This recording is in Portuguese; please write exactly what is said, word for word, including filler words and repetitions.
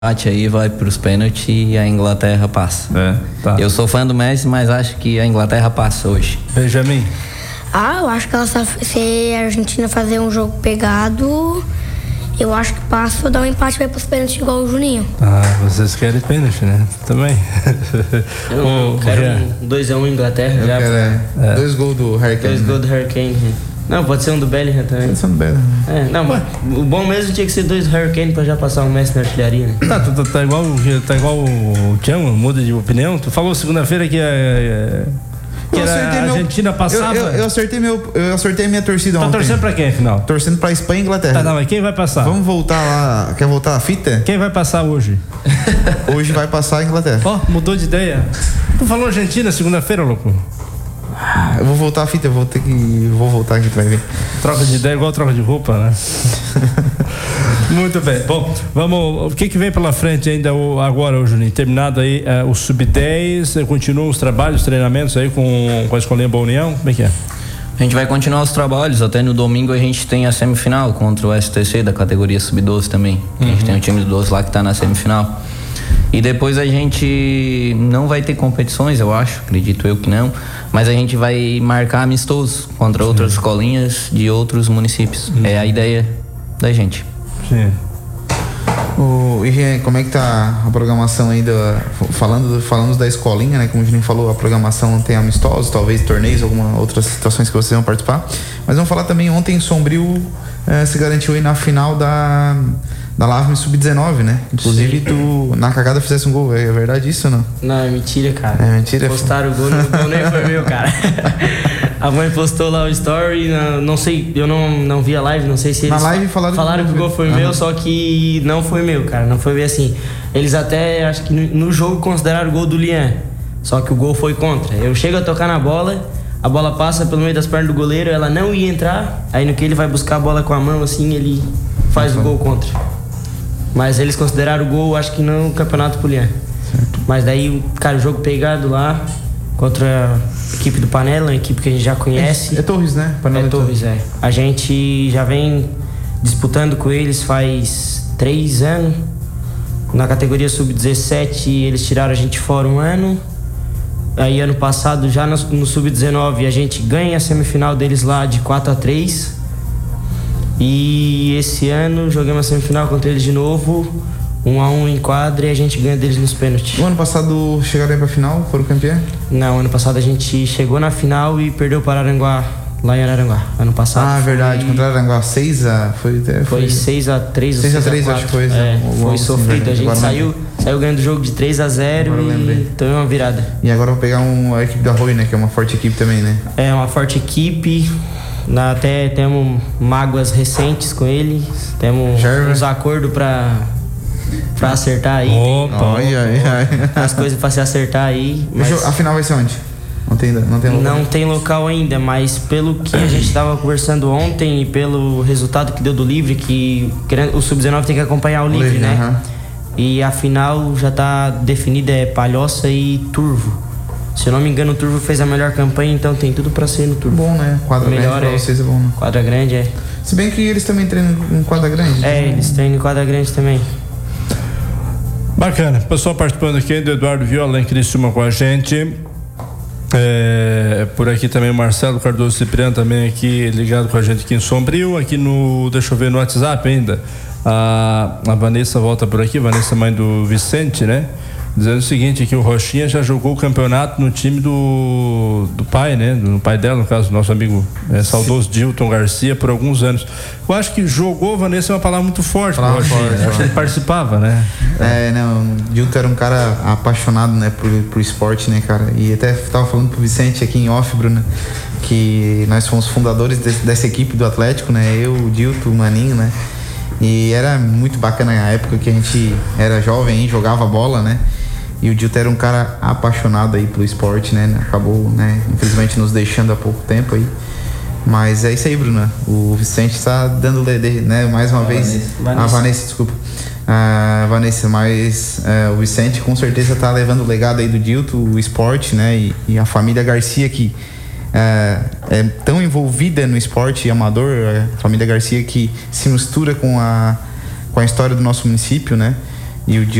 aí vai pros pênaltis e a Inglaterra passa. É, tá. Eu sou fã do Messi, mas acho que a Inglaterra passa hoje. Benjamin? Ah, eu acho que ela, se a Argentina fazer um jogo pegado, eu acho que passa ou dá um empate e vai pros pênaltis igual o Juninho. Ah, vocês querem pênalti, né? Também. Eu oh, quero é. um dois a um Inglaterra eu já. Quero, é. É. Dois gols do Harry Kane. Dois gols do Harry Kane. Não, pode ser um do Bellingham também. Pode ser um do Bellingham. É, não, mas o bom mesmo tinha que ser dois do Harry Kane pra já passar o Messi na artilharia, né? Tá, tá, tá igual, tá igual o Tião, muda de opinião. Tu falou segunda-feira que a, que eu era a Argentina meu, passava. Eu, eu, eu, acertei meu, eu acertei a minha torcida tá ontem. Tá torcendo pra quem, afinal? Torcendo pra Espanha e Inglaterra. Tá, não, mas quem vai passar? Vamos voltar lá. Quer voltar a fita? Quem vai passar hoje? Hoje vai passar a Inglaterra. Ó, oh, mudou de ideia. Tu falou Argentina segunda-feira, louco? Eu vou voltar a fita, eu vou ter que. Vou voltar aqui, tu vai ver. Troca de ideia igual troca de roupa, né? Muito bem. Bom, vamos. O que que vem pela frente ainda agora, ô Juninho? Terminado aí uh, o sub dez, continuam os trabalhos, os treinamentos aí com, com a Escolinha Boa União? Como é que é? A gente vai continuar os trabalhos, até no domingo a gente tem a semifinal contra o S T C da categoria sub doze também. Uhum. A gente tem o time do doze lá que tá na semifinal. E depois a gente não vai ter competições, eu acho, acredito eu que não, mas a gente vai marcar amistosos contra Sim. outras escolinhas de outros municípios. Uhum. É a ideia da gente. Sim. O, e como é que tá a programação ainda? Falando, falando da escolinha, né? Como o Juninho falou, a programação tem amistosos, talvez torneios, algumas outras situações que vocês vão participar. Mas vamos falar também, ontem Sombrio eh, se garantiu aí na final da... da Lavme sub dezenove, né? Inclusive Sim. tu na cagada fizesse um gol, é verdade isso ou não? Não, é mentira, cara. É mentira? Postaram o gol, o gol nem foi meu, cara. A mãe postou lá o story, não, não sei, eu não, não vi a live, não sei se eles na live falaram, falaram que o gol foi uhum. meu, só que não foi meu, cara, não foi bem assim. Eles até, acho que no, no jogo consideraram o gol do Lian, só que o gol foi contra. Eu chego a tocar na bola, a bola passa pelo meio das pernas do goleiro, ela não ia entrar, aí no que ele vai buscar a bola com a mão, assim, ele faz uhum. o gol contra. Mas eles consideraram o gol, acho que no campeonato pro Lian. Mas daí, cara, o jogo pegado lá contra a equipe do Panela, uma equipe que a gente já conhece. É, é Torres, né? Panela é Torres, é. A gente já vem disputando com eles faz três anos. Na categoria sub dezessete, eles tiraram a gente fora um ano. Aí ano passado, já no, no sub dezenove, a gente ganha a semifinal deles lá de quatro a três. E esse ano jogamos a semifinal contra eles de novo, um a um em quadra, e a gente ganha deles nos pênaltis. O ano passado chegaram aí pra final, foram campeão? Não, ano passado a gente chegou na final e perdeu para Araranguá, lá em Araranguá. Ano passado. Ah, verdade, contra Araranguá, seis a foi Foi, foi seis a três ou seis a três, acho que foi. É, foi sofrido. A gente saiu, saiu ganhando o jogo de três a zero e tomou uma virada. E agora eu vou pegar um, a equipe da Rui, né, que é uma forte equipe também, né? É uma forte equipe. Na, até temos mágoas recentes com ele, temos Gerber. uns acordos pra, pra acertar aí. Opa, ai, ai, ai. As coisas pra se acertar aí. Mas a final vai ser onde? Não tem, não tem local? Não tem local ainda, mas pelo que a gente estava conversando ontem e pelo resultado que deu do livre, que o sub dezenove tem que acompanhar o, o livre, livre, né? Uh-huh. E a final já tá definida, é Palhoça e Turvo. Se eu não me engano, o Turvo fez a melhor campanha, então tem tudo pra ser no Turvo. Bom, né? Quadra melhor grande pra é, vocês é bom, né? Quadra grande, é. Se bem que eles também treinam em quadra grande. É, eles treinam em quadra grande também. Bacana. Pessoal participando aqui do Eduardo Viola em Criciúma com a gente. É, por aqui também o Marcelo Cardoso Cipriano também aqui ligado com a gente aqui em Sombrio. Aqui no, deixa eu ver, no WhatsApp ainda. A, a Vanessa volta por aqui, Vanessa mãe do Vicente, né? Dizendo o seguinte, que o Rochinha já jogou o campeonato no time do, do pai, né? Do pai dela, no caso, do nosso amigo é, saudoso Dilton Garcia, por alguns anos. Eu acho que jogou, Vanessa, é uma palavra muito forte pro Rochinha. Forte, acho forte. que ele participava, né? É, não, o Dilton era um cara apaixonado, né, por, por esporte, né, cara? E até tava falando pro Vicente aqui em off, Bruno, que nós fomos fundadores de, dessa equipe do Atlético, né? Eu, o Dilton, o Maninho, né? E era muito bacana a época que a gente era jovem e jogava bola, né? E o Dilton era um cara apaixonado aí pelo esporte, né? Acabou, né, infelizmente nos deixando há pouco tempo aí. Mas é isso aí, Bruna. O Vicente está dando, né, mais uma a vez. Vanessa. A Vanessa, desculpa. A Vanessa, mas é, o Vicente com certeza está levando o legado aí do Dilton, o esporte, né? E, e a família Garcia que é, é tão envolvida no esporte amador, a família Garcia que se mistura com a, com a história do nosso município, né? E o